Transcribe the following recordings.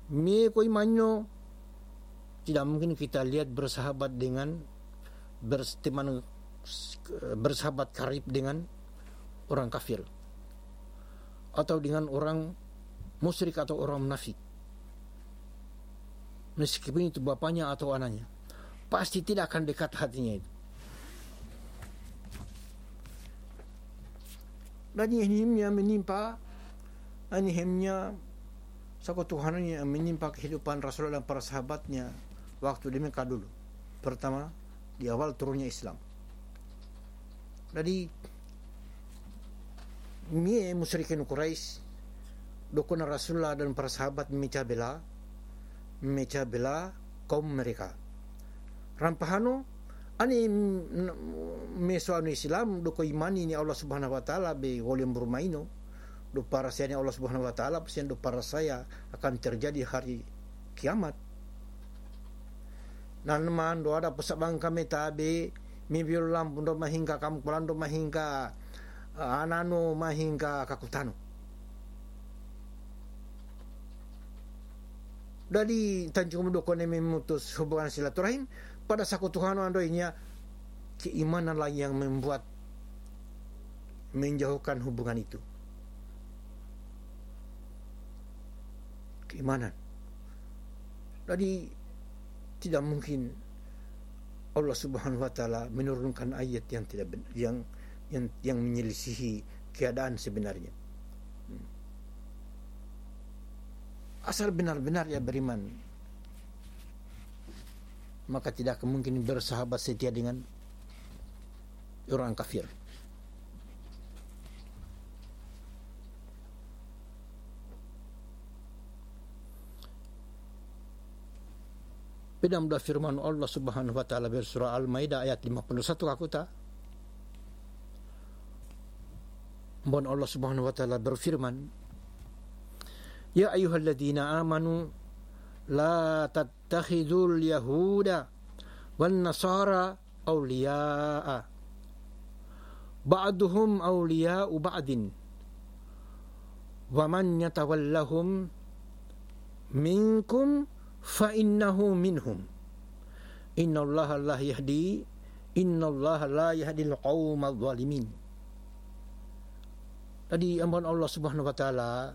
Mie ko imanyo, tidak mungkin kita lihat bersahabat dengan bersahabat karib dengan orang kafir atau dengan orang musyrik atau orang munafik, meskipun itu bapaknya atau anaknya, pasti tidak akan dekat hatinya itu. Dan ini menimpa, anihimnya sekutuhan yang menimpa kehidupan Rasulullah dan para sahabatnya waktu di Mekah dulu. Pertama, di awal turunnya Islam. Jadi mie musyrikin Quraisy dokuna Rasulullah dan para sahabat memecah bela kaum mereka. Rampahano ani meso Islam doko imani ni Allah Subhanahu wa taala be golim bermaino do para saya Allah Subhanahu wa taala pesen do para saya akan terjadi hari kiamat. Nan man do ada pesabang kami tabe mibiul lampu do mahingka kam kulando mahingka anano mahingka kakutano. Dari tanjung do kone memutus hubungan silaturahim pada sakutuhano andoinya, keimananlah yang membuat menjauhkan hubungan itu. Keimanan. Jadi tidak mungkin Allah Subhanahu wa taala menurunkan ayat yang tidak benar, yang menyelisihi keadaan sebenarnya. Asal benar-benar ia beriman, maka tidak mungkin bersahabat setia dengan orang kafir. Pedam da firman Allah Subhanahu wa taala bersurah Al-Maidah ayat 51 kakuta. Mohon Allah Subhanahu wa taala berfirman, ya ayyuhalladzina amanu la tattakhidul yahuda wan nasara awliya'a ba'duhum awliya'u ba'din wa man yatawallahum minkum fa innahu minhum innallaha la yahdi al qaumadh dhalimin. Tadi ampun Allah Subhanahu wa taala,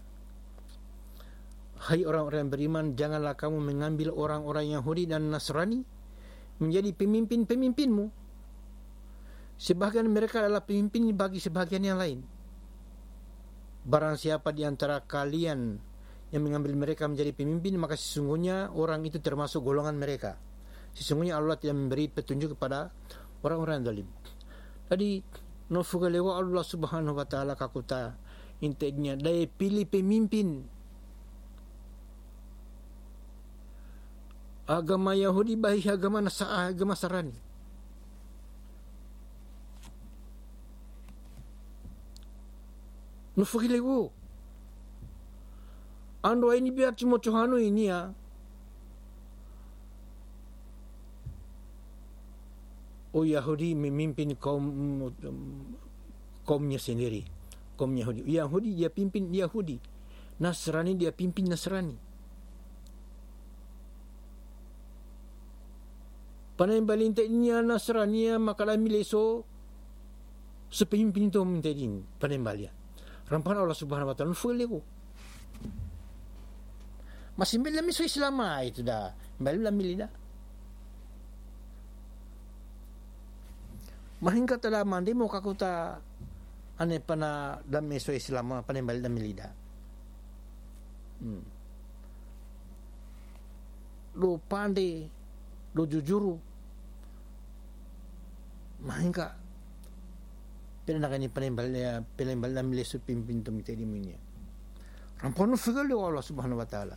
hai orang-orang yang beriman, janganlah kamu mengambil orang-orang Yahudi dan Nasrani menjadi pemimpin-pemimpinmu. Sebahagian mereka adalah pemimpin bagi sebahagian yang lain. Barang siapa di antara kalian yang mengambil mereka menjadi pemimpin, maka sesungguhnya orang itu termasuk golongan mereka. Sesungguhnya Allah tidak memberi petunjuk kepada orang-orang yang zalim. Tadi nofugalewa Allah Subhanahu wa taala kakuta intenya daya pilih pemimpin agama Yahudi baik agama Nasrani. Nufugalewo ando ini biar cuma Tuhanu ini ya. Oh, Yahudi memimpin kaumnya sendiri, kaum Yahudi. Yahudi dia pimpin Yahudi, Nasrani dia pimpin Nasrani. Panai balintanya Nasrani makalah mileso sepimpin itu mentedin panai balia. Rampan Allah Subhanahu wa taala fulego. Masih bilang miso Islam itu dah. Bilang milida. Mahingka tala mandi mo kakuta ane pana dalam miso Islam panai bilang milida. Lo pandai, lo jujuru. Mahingka pinanakan ni panai bilang mileso pimpin tu mitedi munya. Rampan fugal Allah Subhanahu wa taala.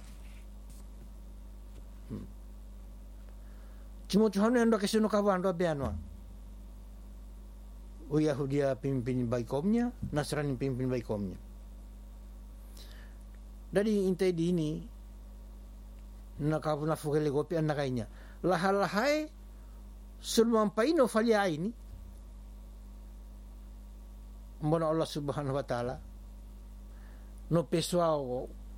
Cuma Tuhan yang dah kesino kawan dah bianwa. O Yahudi pimpin baik kaumnya, Nasrani pimpin baik kaumnya. Dari intai di ini nakapuna fugale gopi an nakainya. Lahai sulman paino falia ini. Mbona Allah Subhanahu wa taala no pessoal